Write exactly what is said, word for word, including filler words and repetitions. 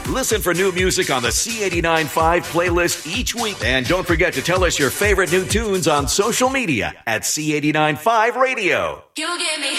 Listen for new music on the C eighty-nine point five playlist each week. And don't forget to tell us your favorite new tunes on social media at C eighty-nine point five Radio. You give me